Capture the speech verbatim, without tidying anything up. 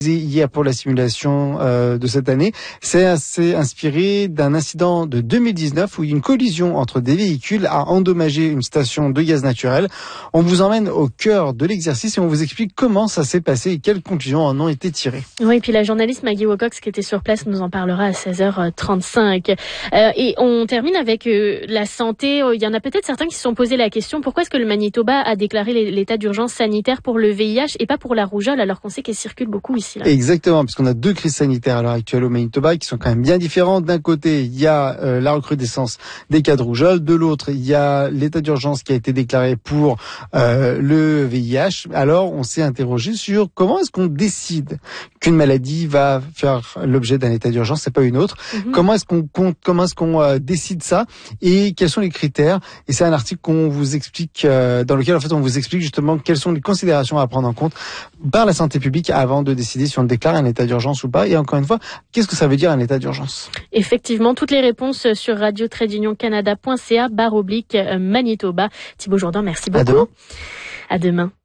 Hier pour la simulation euh, de cette année, c'est assez inspiré d'un incident de deux mille dix-neuf où une collision entre des véhicules a endommagé une station de gaz naturel. On vous emmène au cœur de l'exercice et on vous explique comment ça s'est passé et quelles conclusions en ont été tirées. Oui, et puis la journaliste Maggie Wilcox qui était sur place nous en parlera à seize heures trente-cinq. Euh, et on termine avec euh, la santé. Il y en a peut-être certains qui se sont posé la question, pourquoi est-ce que le Manitoba a déclaré l'état d'urgence sanitaire pour le V I H et pas pour la rougeole alors qu'on sait qu'elle circule beaucoup ici là. Exactement, parce qu'on a deux crises sanitaires à l'heure actuelle au Manitoba qui sont quand même bien différentes. D'un côté, il y a euh, la recrudescence des cas de rougeole. De l'autre, il y a l'état d'urgence qui a été déclaré pour euh, le V I H. Alors, on s'est interrogé sur comment est-ce qu'on décide qu'une maladie va faire l'objet d'un état d'urgence, c'est pas une autre. Mm-hmm. Comment est-ce qu'on compte, comment est-ce qu'on euh, décide ça et quels sont les critères. Et c'est un article qu'on vous explique, euh, dans lequel en fait on vous explique justement quelles sont les considérations à prendre en compte par la santé publique avant de décider si on déclare un état d'urgence ou pas. Et encore une fois, qu'est-ce que ça veut dire un état d'urgence? Effectivement, toutes les réponses sur radio tiret union canada point c a barre oblique Manitoba. Thibaut Jourdan, merci beaucoup. À demain. À demain.